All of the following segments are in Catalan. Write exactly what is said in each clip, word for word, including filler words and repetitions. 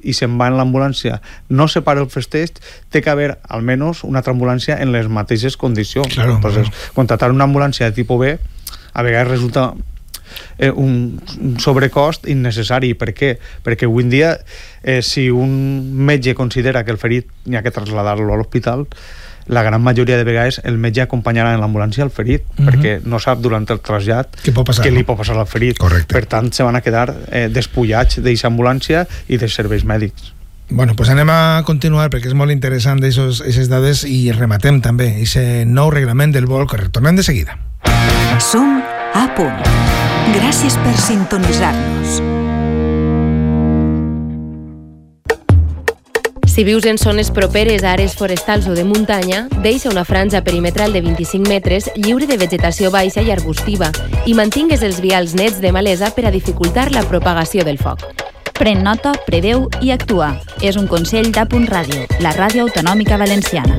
i se'n va en l'ambulància, no se para el festeig, té que haver almenys una altra ambulància en les mateixes condicions. Claro, Entonces, claro. contratar una ambulància de tipus B a vegades resulta eh, un, un sobrecost innecessari. Per què? Perquè avui en dia eh, si un metge considera que el ferit n'hi ha que traslladar-lo a l'hospital, la gran majoria de vegades el metge acompanyarà en l'ambulància al ferit, uh-huh. perquè no sap durant el trasllat què pot passar, què no? li pot passar al ferit. Correcte. Per tant, se van a quedar eh, despullats d'aquesta ambulància i dels serveis mèdics. Bueno, pues anem a continuar perquè és molt interessant aquestes dades i rematem també aquest nou reglament del vol. Tornem de seguida. Som a punt. Gràcies per sintonitzar-nos. Si vius en zones properes a àrees forestals o de muntanya, deixa una franja perimetral de vint-i-cinc metres lliure de vegetació baixa i arbustiva i mantingues els vials nets de malesa per a dificultar la propagació del foc. Pren nota, preveu i actua. És un consell d'A Punt Ràdio, la ràdio autonòmica valenciana.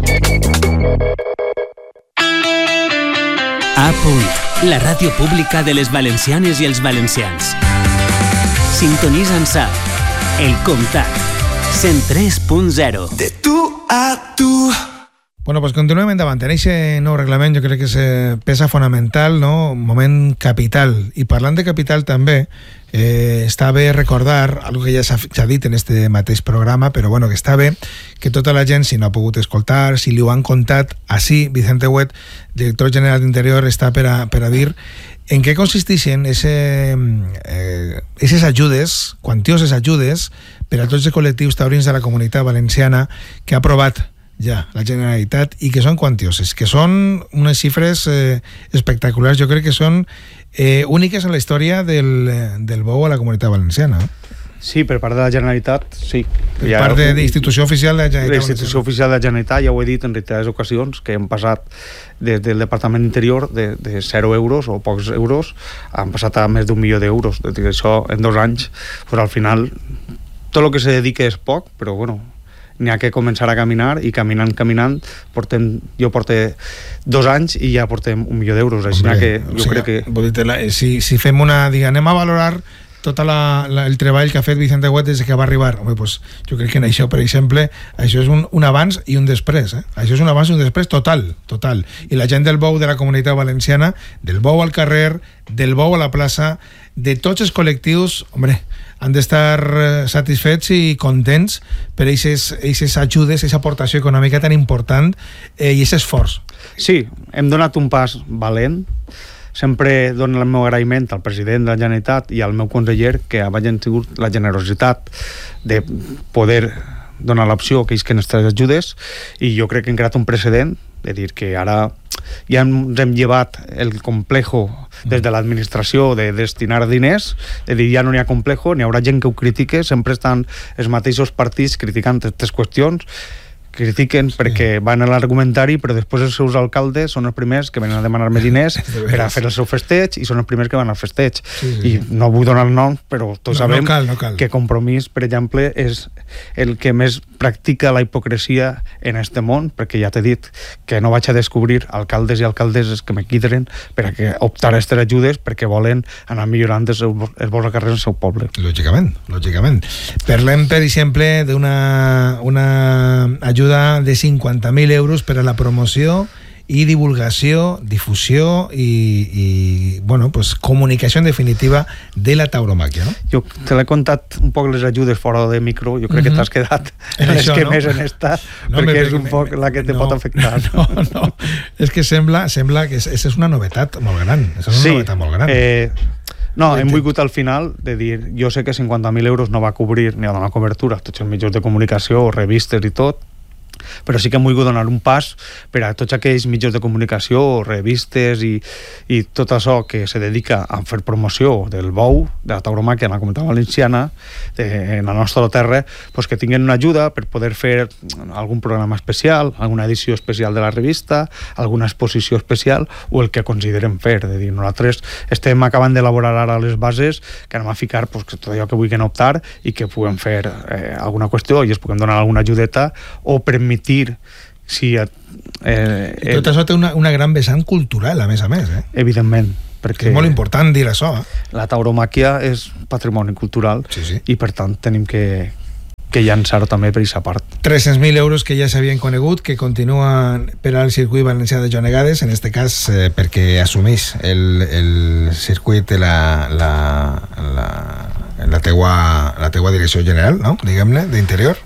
A Punt, la ràdio pública de les valencianes i els valencians. Sintonitza'ns a El Comtat, cent tres punt zero. De tu a tu. Bueno, pues continuem endavant. En aquest nou reglament jo crec que és eh, peça fonamental, no? Moment capital. I parlant de capital també, eh, està bé recordar, algo que ja s'ha, s'ha dit en este mateix programa, però bueno, que està bé que tota la gent, si no ha pogut escoltar, si li ho han contat, així, Vicente Huet, director general d'Interior, està per a, per a dir en què consisteixen ese, eh, esas ajudes, quantioses ajudes, per a tots els col·lectius taurins de la Comunitat Valenciana que ha aprovat ja la Generalitat i que són quantioses, que són unes xifres eh, espectaculars. Jo crec que són eh, úniques en la història del, del bou a la Comunitat Valenciana. Sí, per part de la Generalitat, sí. Per ja, part de l'institució oficial de la Generalitat. L'institució oficial de la Generalitat, ja ho he dit en reiterades ocasions, que hem passat des del Departament d'Interior de, de zero euros o pocs euros, han passat a més d'un milió d'euros. Això en dos anys, pues, al final, tot el que se dedica és poc, però bueno, n'hi ha que començar a caminar i caminant, caminant, portem, jo porté dos anys i ja portem un milió d'euros. Així que jo o sigui, crec que... Vull dir, la, si, si fem una... Digue, anem a valorar tot el treball que ha fet Vicente Huet des que va arribar. Home, pues, jo crec que en això, per exemple, això és un, un abans i un després. Eh? Això és un abans i un després total, total. I la gent del bou de la Comunitat Valenciana, del bou al carrer, del bou a la plaça, de tots els col·lectius, home, han d'estar satisfets i contents per aquestes ajudes, aquesta aportació econòmica tan important eh, i aquest esforç. Sí, hem donat un pas valent. Sempre dono el meu agraïment al president de la Generalitat i al meu conseller que hagin tingut la generositat de poder donar l'opció que isquen aquestes ajudes, i jo crec que hem creat un precedent, de dir que ara ja ens hem llevat el complejo des de l'administració de destinar diners, de dir ja no n'hi ha complejo, n'hi haurà gent que ho critique, sempre estan els mateixos partits criticant aquestes qüestions, critiquen sí. perquè van a l'argumentari, però després els seus alcaldes són els primers que venen a demanar més diners per a fer el seu festeig i són els primers que van al festeig. Sí, sí. I no vull donar el nom, però tots no, sabem no cal, no cal. que Compromís, per exemple, és el que més practica la hipocresia en este món, perquè ja t'he dit que no vaig a descobrir alcaldes i alcaldesses que me quidren per a que optar a aquestes ajudes perquè volen anar millorant els, seus, els bons carrers del seu poble. Lògicament, lògicament. Parlem, per exemple, d'una una ajuda de cinquanta mil euros per a la promoció i divulgació, difusió i, i bueno, pues, comunicació en definitiva de la tauromàquia, no? Jo te l'he contat un poc les ajudes fora de micro, jo crec uh-huh. que t'has quedat en les que no? més en esta, no, perquè és un poc la que te no, pot afectar. No, no, és que sembla, sembla que és, és una novetat molt gran, és una sí, novetat molt gran. Eh, no, hem volgut al final de dir, jo sé que cinquanta mil euros no va cobrir ni a donar cobertura a tots els mitjans de comunicació, revistes i tot, però sí que hem volgut donar un pas per a tots aquells mitjans de comunicació, revistes i, i tot això que se dedica a fer promoció del bou, de la tauromàquia en la Comunitat Valenciana, de, en la nostra terra, pues que tinguin una ajuda per poder fer algun programa especial, alguna edició especial de la revista, alguna exposició especial o el que considerem fer. De dir, nosaltres estem acabant d'elaborar ara les bases que anem a ficar pues, tot allò que vulguin optar i que puguem fer eh, alguna qüestió i es puguem donar alguna ajudeta o permetre si, eh, eh, tot això té una, una gran vessant cultural a més a més, eh? Evidentment, perquè és molt important dir això, eh? La tauromàquia és patrimoni cultural, sí, sí. i per tant tenim que, que llançar també per aquesta part. tres-cents mil euros que ja s'havien conegut, que continuen per al circuit valencià de Jonegades, en este cas eh, perquè assumeix el, el circuit de la, la, la, la, teua, la teua direcció general, no? Diguem-ne, d'interior.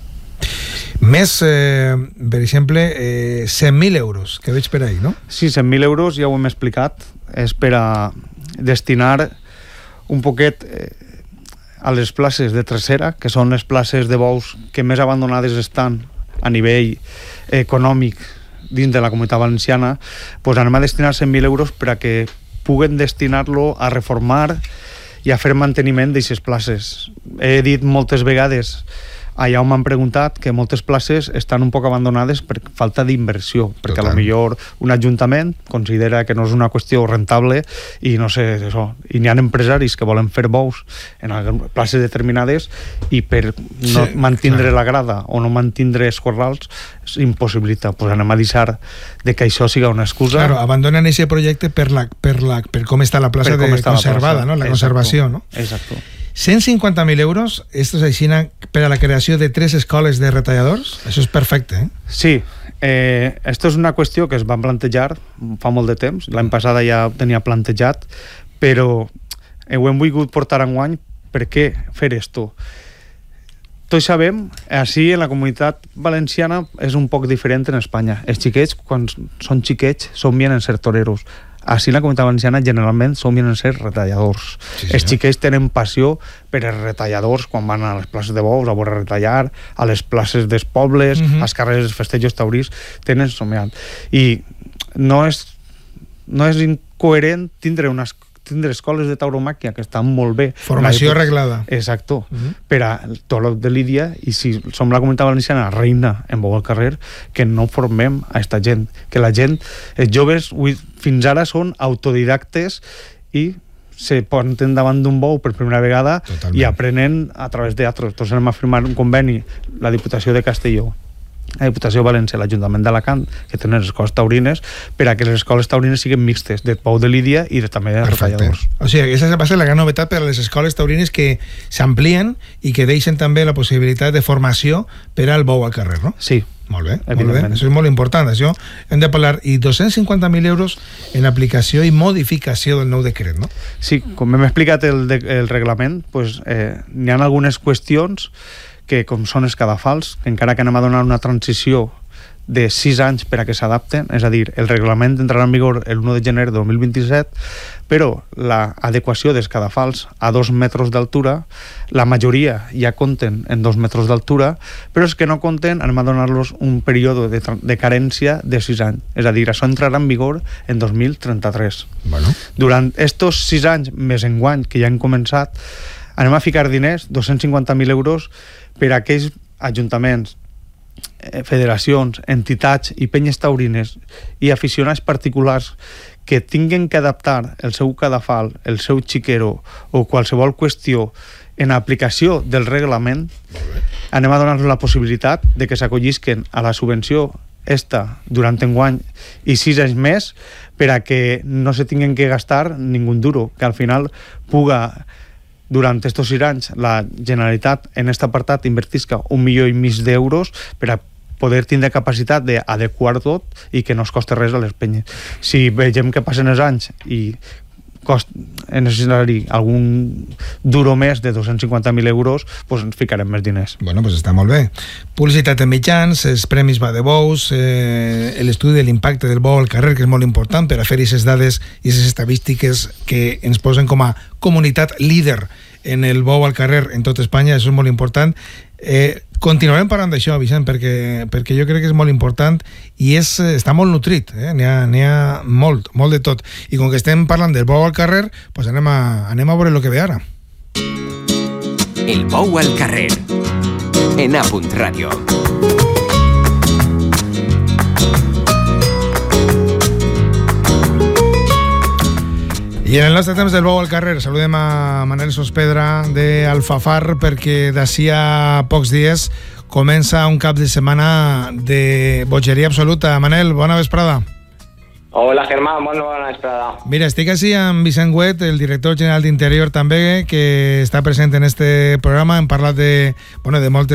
Més, eh, per exemple, eh, cent mil euros, que veig per ahí, no? Sí, cent mil euros, ja ho hem explicat, és per a destinar un poquet eh, a les places de tresera, que són les places de bous que més abandonades estan a nivell econòmic dins de la Comunitat Valenciana, doncs anem a destinar cent mil euros per a que puguen destinar-lo a reformar i a fer manteniment d'aquestes places. He dit moltes vegades, allà on m'han preguntat, que moltes places estan un poc abandonades per falta d'inversió, perquè a lo millor un ajuntament considera que no és una qüestió rentable i no sé, això, i n'hi ha empresaris que volen fer bous en places determinades i per no sí, mantindre clar. la grada o no mantindre els corrals impossibilita, pues anem a deixar de que això siga una excusa. Claro, abandonen aquest projecte per, la, per, la, per com està la plaça de conservada, la, plaça. no? la Exacto. conservació, no? Exacto. cent cinquanta mil euros, esto és així per a la creació de tres escoles de retalladors? Això és perfecte, eh? Sí, eh, esto és una qüestió que es va plantejar fa molt de temps, l'any passada ja tenia plantejat, però ho hem volgut portar enguany. Per què fer esto? Tots sabem, així en la Comunitat Valenciana és un poc diferent en Espanya. Els xiquets, quan són xiquets, somien en ser toreros. Així la Comunitat Valenciana generalment somien en ser retalladors. Sí, sí, els xiquets tenen passió per els retalladors quan van a les places de bous a veure retallar, a les places dels pobles, uh-huh. als carrers dels festejos taurins, tenen somiat. I no és, no és incoherent tindre unes tindre escoles de tauromàquia que estan molt bé. Formació arreglada. Exacto. Uh-huh. Per a tot de Lídia, i si som la Comunitat Valenciana reina en bou al carrer, que no formem a esta gent. Que la gent, els joves, fins ara són autodidactes i se ponen davant d'un bou per primera vegada. Totalment. I aprenen a través d'altres. Tots anem a firmar un conveni, la Diputació de Castelló, la Diputació de València, l'Ajuntament d'Alacant, que tenen les escoles taurines, per a que les escoles taurines siguin mixtes, de bou de Lídia i de, també de retalladors. O sigui, aquesta va ser la gran novetat per a les escoles taurines, que s'amplien i que deixen també la possibilitat de formació per al bou al carrer, no? Sí. Molt bé, molt bé. Això és molt important, això hem de parlar. I dos-cents cinquanta mil euros en aplicació i modificació del nou decret, no? Sí, com hem explicat el, de, el reglament, pues, eh, n'hi ha algunes qüestions que com són els cadafals, que encara que anem a donar una transició de sis anys per a que s'adapten, és a dir, el reglament entrarà en vigor el u de gener de dos mil vint-i-set, però l'adequació dels cadafals a dos metres d'altura, la majoria ja compten en dos metres d'altura, però els que no compten anem a donar-los un període de, de carència de sis anys, és a dir, això entrarà en vigor en dos mil trenta-tres. Bueno. Durant estos sis anys, més enguany, que ja han començat, anem a ficar diners, dos-cents cinquanta mil euros, per a aquells ajuntaments, federacions, entitats i penyes taurines i aficionats particulars que tinguen que adaptar el seu cadafal, el seu xiquero o qualsevol qüestió en aplicació del reglament, anem a donar-los la possibilitat de que s'acollisquen a la subvenció esta durant enguany i sis anys més, per a que no se tinguen que gastar ningú duro, que al final puga durant estos sis anys la Generalitat en aquest apartat invertisca un milió i mig d'euros per a poder tindre capacitat d'adequar tot i que no es costa res a les penyes. Si vegem que passen els anys i cost, és necessari algun duro més de dos-cents cinquanta mil euros, pues ens ficarem més diners. Bueno, pues està molt bé. Publicitat en mitjans, els premis va de bous, eh, l'estudi de l'impacte del bou al carrer, que és molt important per a fer aquestes dades i aquestes estadístiques que ens posen com a comunitat líder en el bou al carrer en tot Espanya. Això és molt important. Eh, continuarem parlant d'això, Vicent, perquè, perquè jo crec que és molt important i és, està molt nutrit, eh? n'hi ha, n'hi ha molt, molt de tot, i com que estem parlant del bou al carrer, pues anem, a, anem a veure el que ve ara. El bou al carrer en A Punt Ràdio. I en el nostre temps del bou al carrer saludem a Manel Sospedra d'Alfafar, perquè d'ací a pocs dies comença un cap de setmana de bogeria absoluta. Manel, bona vesprada. Hola, Germán, bona vesprada. Mira, estic així amb Vicent Huet, el director general d'Interior també, que està present en este programa. Hem parlat de, bueno, de moltes